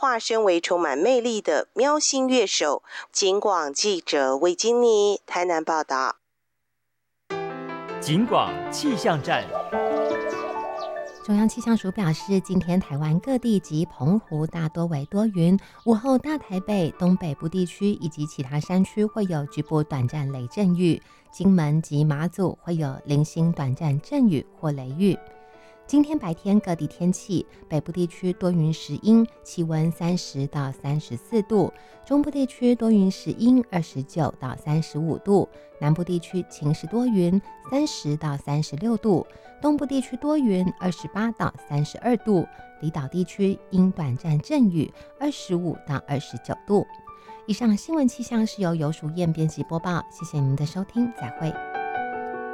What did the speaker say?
化身为充满魅力的喵星乐手。警广记者魏金妮台南报道。 警广气象站。 中央气象署表示，今天台湾各地及澎湖大多为多云，午后大台北、东北部地区以及其他山区会有局部短暂雷阵雨，金门及马祖会有零星短暂阵雨或雷雨。今天白天各地天气，北部地区多云时阴，气温30到34度；中部地区多云时阴，29到35度；南部地区晴时多云，30到36度；东部地区多云，28到32度；离岛地区阴短暂阵雨，25到29度。以上新闻气象是由游淑燕编辑播报，谢谢您的收听，再会。